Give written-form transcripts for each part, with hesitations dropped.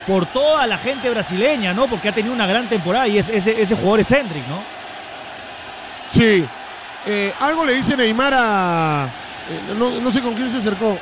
por toda la gente brasileña, ¿no? Porque ha tenido una gran temporada y ese jugador es Endrick, ¿no? Sí. Algo le dice Neymar a... no sé con quién se acercó.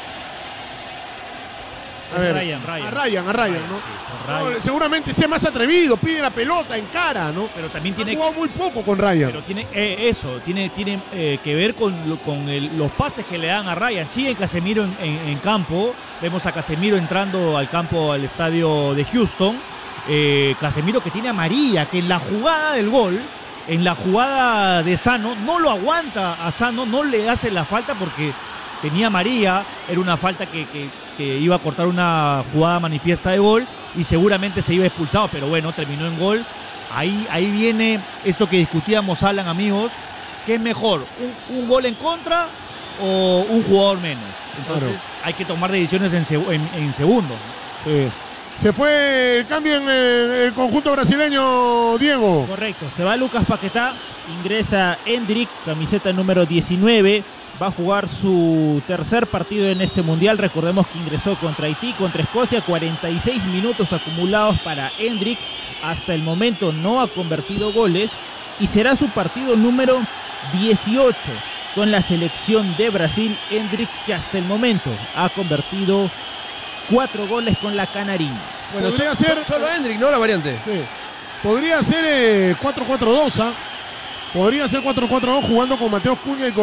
A ver, a Ryan, ¿no? Sí, no, seguramente sea más atrevido, pide la pelota, encara, ¿no? Pero también tiene... Ha jugado muy poco con Ryan. Pero tiene que ver con los pases que le dan a Ryan. Sigue Casemiro en campo. Vemos a Casemiro entrando al campo, al estadio de Houston. Casemiro que tiene amarilla, que en la jugada del gol, en la jugada de Sano, no lo aguanta a Sano, no le hace la falta porque tenía amarilla. Era una falta que iba a cortar una jugada manifiesta de gol y seguramente se iba expulsado, pero bueno, terminó en gol. Ahí viene esto que discutíamos, Alan, amigos, ¿qué es mejor? ¿Un gol en contra o un jugador menos? Entonces hay que tomar decisiones en segundos. Sí. Se fue el cambio en el conjunto brasileño, Diego. Correcto, se va Lucas Paquetá, ingresa Endrick, camiseta número 19. Va a jugar su tercer partido en este mundial. Recordemos que ingresó contra Haití, contra Escocia. 46 minutos acumulados para Endrick. Hasta el momento no ha convertido goles. Y será su partido número 18 con la selección de Brasil. Endrick, que hasta el momento ha convertido 4 goles con la Canariña. Bueno, podría ser solo Endrick, ¿no? La variante. Sí. Podría ser 4-4-2. Podría ser 4-4-2 jugando con Mateus Cunha y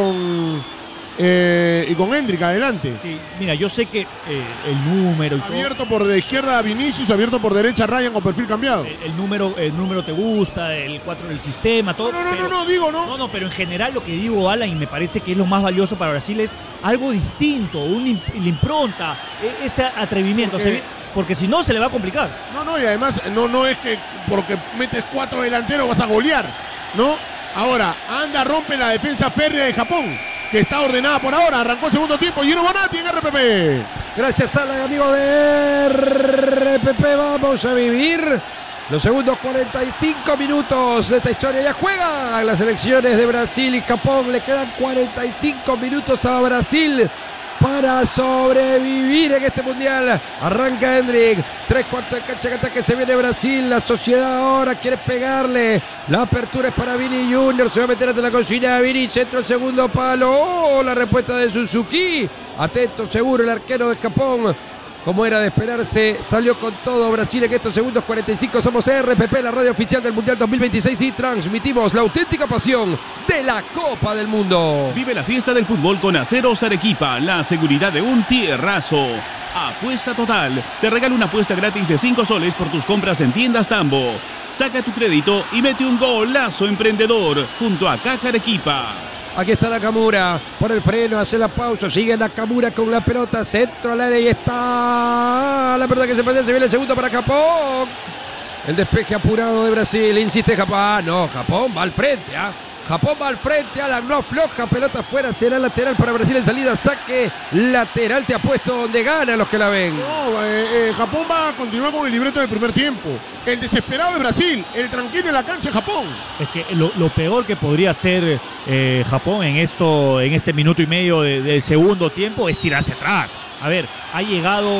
con Endrick adelante. Sí, mira, yo sé que el número... Abierto por de izquierda a Vinicius, abierto por derecha a Ryan con perfil cambiado. El número te gusta, el sistema, todo. No, pero en general lo que digo, Alan, y me parece que es lo más valioso para Brasil, es algo distinto, la impronta, ese atrevimiento. Porque si no, se le va a complicar. Y además no es que porque metes 4 delanteros vas a golear, ¿no? Ahora, rompe la defensa férrea de Japón, que está ordenada por ahora. Arrancó el segundo tiempo. Gino Bonatti en RPP. Gracias, Alan, amigo de RPP. Vamos a vivir los segundos 45 minutos de esta historia. Ya juegan las selecciones de Brasil y Japón. Le quedan 45 minutos a Brasil para sobrevivir en este mundial. Arranca Endrick, 3/4 de cancha que ataque, se viene Brasil. La sociedad ahora quiere pegarle. La apertura es para Vini Junior. Se va a meter ante la cocina. Vini, centro al segundo palo. La respuesta de Suzuki. Atento, seguro el arquero de Japón. Como era de esperarse, salió con todo Brasil en estos segundos 45. Somos RPP, la radio oficial del Mundial 2026, y transmitimos la auténtica pasión de la Copa del Mundo. Vive la fiesta del fútbol con Aceros Arequipa, la seguridad de un fierrazo. Apuesta Total, te regala una apuesta gratis de 5 soles por tus compras en tiendas Tambo. Saca tu crédito y mete un golazo emprendedor junto a Caja Arequipa. Aquí está Nakamura, por el freno, hace la pausa, sigue Nakamura con la pelota, centro al área y está la pelota que se pierde, se viene el segundo para Japón. El despeje apurado de Brasil, insiste Japón, Japón va al frente, Japón va al frente, Alan no afloja, pelota afuera, será lateral para Brasil en salida, saque lateral, te apuesto donde ganan los que la ven. Japón va a continuar con el libreto del primer tiempo. El desesperado es Brasil, el tranquilo en la cancha es Japón. Es que lo peor que podría hacer Japón en este minuto y medio del segundo tiempo es tirarse atrás. A ver, ha llegado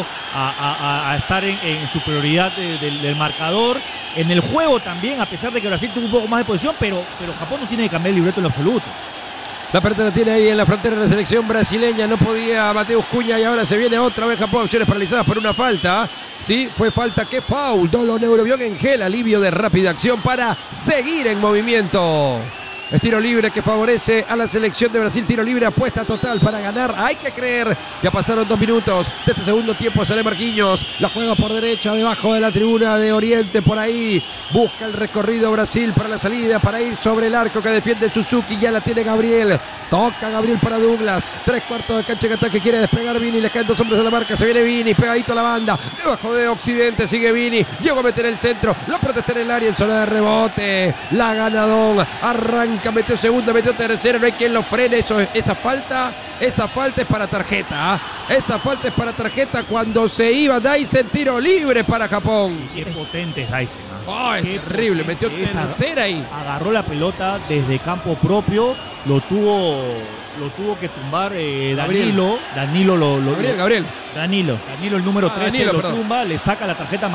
a estar en superioridad del marcador. En el juego también, a pesar de que Brasil tuvo un poco más de posición, pero Japón no tiene que cambiar el libreto en lo absoluto. La pelota la tiene ahí en la frontera de la selección brasileña. No podía Mateus Cunha y ahora se viene otra vez Japón. Opciones paralizadas por una falta. Sí, fue falta. ¿Qué foul? Dolo Neurobión en gel. Alivio de rápida acción para seguir en movimiento. Es tiro libre que favorece a la selección de Brasil. Tiro libre, apuesta total para ganar. Hay que creer. Ya pasaron 2 minutos de este segundo tiempo. Sale Marquinhos. La juega por derecha, debajo de la tribuna de Oriente. Por ahí busca el recorrido Brasil para la salida, para ir sobre el arco que defiende Suzuki. Ya la tiene Gabriel. Toca Gabriel para Douglas. 3/4 de cancha que ataque. Quiere despegar Vini. Le caen 2 hombres a la marca. Se viene Vini. Pegadito a la banda. Debajo de Occidente. Sigue Vini. Llegó a meter el centro. Lo protesta en el área en zona de rebote. La ganadón. Arranca. Metió segunda, metió tercera, no hay quien lo frene. Esa falta es para tarjeta. Esa falta es para tarjeta cuando se iba Dyson. Tiro libre para Japón. Qué potente es Dyson. Es terrible, metió tercera ahí. Agarró la pelota desde campo propio, lo tuvo lo tuvo que tumbar Danilo. Danilo Gabriel. Danilo. Danilo, el número 13, Danilo, lo perdón. tumba, le saca la tarjeta